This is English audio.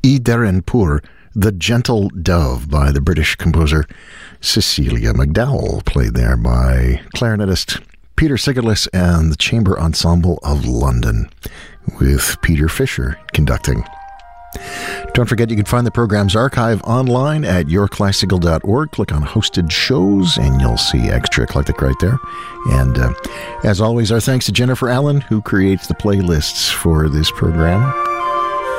Idarenpur, The Gentle Dove by the British composer Cecilia McDowell, played there by clarinetist Peter Sigerlis and the Chamber Ensemble of London, with Peter Fisher conducting. Don't forget, you can find the program's archive online at yourclassical.org. Click on hosted shows and you'll see extra eclectic right there. And as always, our thanks to Jennifer Allen, who creates the playlists for this program.